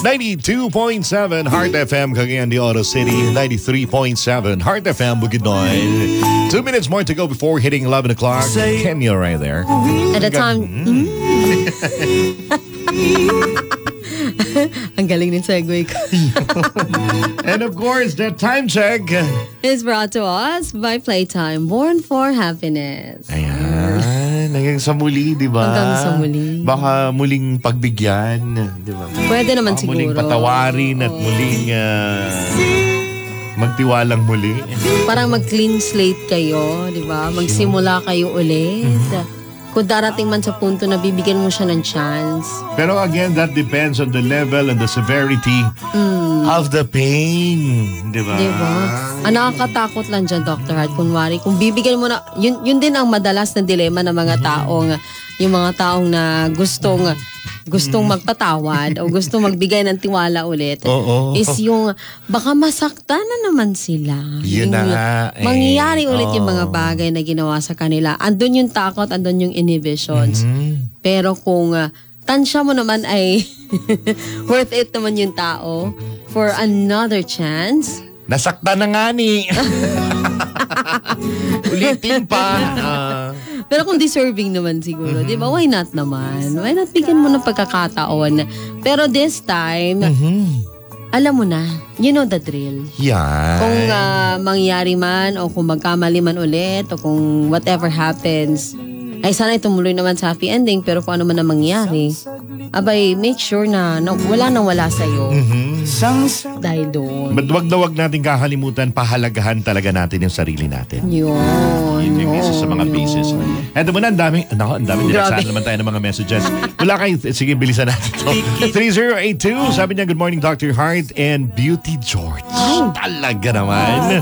92.7 Heart FM, Cagayan de Oro City. 93.7 Heart FM, Bukidnon. 2 minutes more to go before hitting 11 o'clock. Kenya right there. At the time... Ang galing din segue ko. And of course, the time check is brought to us by Playtime, Born for Happiness. Ayan, hanggang sa muli, di ba? Hanggang sa muli. Baka muling pagbigyan, di ba? Pwede naman siguro. Muling patawarin at muling magtiwalang muli. Parang mag-clean slate kayo, di ba? Magsimula kayo ulit. Kung darating man sa punto na bibigyan mo siya ng chance. Pero again, that depends on the level and the severity of the pain. Diba? Diba? Ang nakakatakot lang dyan, Dr. Hart, kunwari, kung bibigyan mo na, yun din ang madalas na dilema ng mga taong, yung mga taong na gustong magpatawad o gustong magbigay ng tiwala ulit is yung baka masaktan na naman sila. Yun na nga. Mangyayari ulit yung mga bagay na ginawa sa kanila. Andun yung takot, andun yung inhibitions. Pero kung tansya mo naman ay worth it naman yung tao for another chance. Nasaktan na nga ni. Ulitin pa. Pero kung deserving naman siguro, di ba? Why not naman? Why not bigyan mo ng pagkakataon? Pero this time, alam mo na, you know the drill. Yan. Kung mangyari man o kung magkamali man ulit o kung whatever happens, ay sana tumuloy naman sa happy ending, pero kung ano man ang mangyari, abay, make sure na wala sa'yo. Dahil doon. But wag natin kakalimutan, pahalagahan talaga natin yung sarili natin. Yun. Yung isa sa mga basis. Eto muna, ang daming dinasaan naman tayo ng mga messages. Wala kayo, sige, bilisan natin ito. 3082, sabi niya, good morning Dr. Hart and Beauty George. Talaga naman.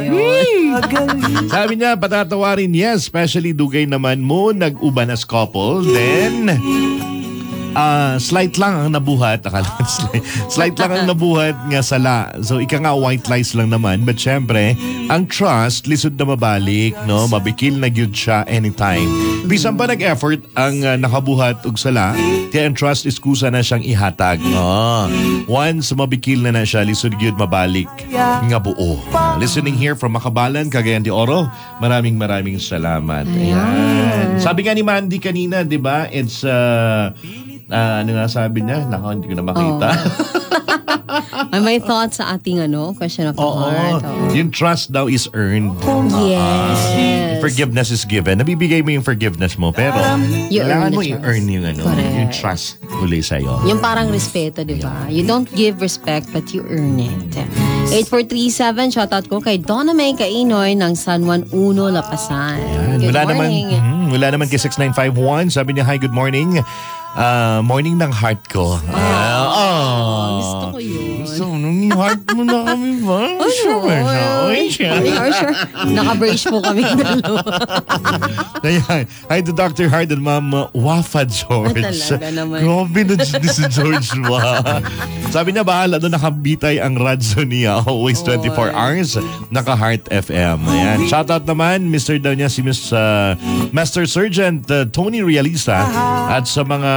Sabi niya, patatawarin, yes, especially dugay naman mo, nag-uban as couple, then slight lang ang nabuhat. Slight lang ang nabuhat nga sala. So, ika nga white lies lang naman. But syempre, ang trust, lisod na mabalik, no? Mabikil na gyud siya anytime. Bisan pa nag-effort ang nakabuhat og sala, kaya ang trust is kusa na siyang ihatag. Once mabikil na siya, lisod gyud mabalik nga buo. Listening here from Makabalan, Cagayan de Oro. Maraming salamat. Ayan. Sabi nga ni Mandy kanina, di ba? It's ano nga sabi niya? Naka, hindi ko na makita. May thoughts sa ating question of the heart. Yung trust daw is earned. Yes. Forgiveness is given. Nabibigay mo yung forgiveness mo, pero kailangan mo i-earn yung yung trust uli sa'yo. Yung parang respeto, di ba? You don't give respect, but you earn it. 8437, shoutout ko kay Donna May Kainoy ng San Juan Uno, Lapasan. Good morning. Wala naman kay 6951. Sabi niya, hi, good morning. Morning ng heart ko. Gusto ko yun. Gusto mo nung heart mo na kami ba? Sure. Naka-brace po kami dalawa. Ayan. Hi to Dr. Hart and Ma'am Wafa George. Talaga naman. Grabe na si George ba? Sabi niya, bahala doon nakabitay ang radyo niya. Always 24 hours. Naka-Heart FM. Ayan. Shoutout naman, Mr. daw niya, si Miss Master Sergeant Tony Realista. At sa mga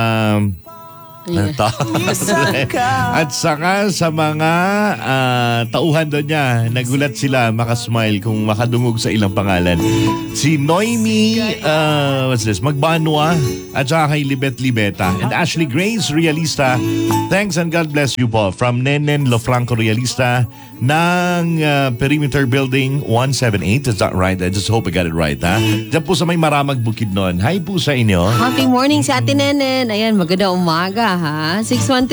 at saka sa mga tauhan doon niya, nagulat sila, makasmile kung makadungog sa ilang pangalan. Si Noemi Magbanwa at saka kay Libet Libeta and Ashley Grace Realista. Thanks and God bless you po. From Nenen Lofranco Realista ng Perimeter Building 178. Is that right? I just hope I got it right, ha? Diyan po sa may Maramag Bukidnon. Hi po sa inyo. Happy morning sa Ate Nenen. Ayan, magandang umaga, ha? 613